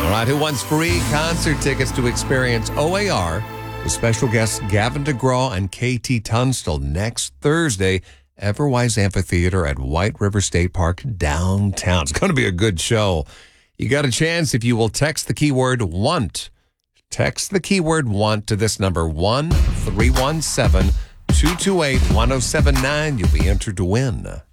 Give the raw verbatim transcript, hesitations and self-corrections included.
All right, who wants free concert tickets to experience O A R with special guests Gavin DeGraw and K T Tunstall next Thursday, Everwise Amphitheater at White River State Park downtown. It's going to be a good show. You got a chance if you will text the keyword WANT. Text the keyword WANT to this number, one three one seven, two two eight, one oh seven nine. You'll be entered to win.